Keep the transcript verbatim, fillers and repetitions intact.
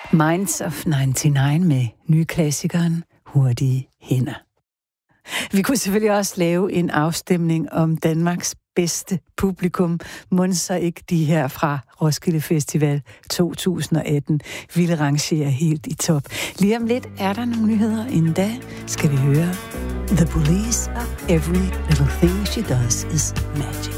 Minds of nioghalvfems med nyklassikeren Hurtige Hænder. Vi kunne selvfølgelig også lave en afstemning om Danmarks bedste publikum. Mon så ikke de her fra Roskilde Festival to tusind atten ville rangere helt i top. Lige om lidt er der nogle nyheder. Inden da skal vi høre The Police of Every Little Thing She Does Is Magic.